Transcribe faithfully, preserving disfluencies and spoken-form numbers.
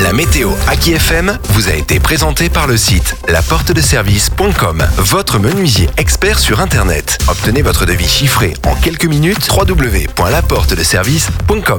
La météo Aki F M vous a été présentée par le site la porte de service point com, votre menuisier expert sur Internet. Obtenez votre devis chiffré en quelques minutes. w w w point la porte de service point com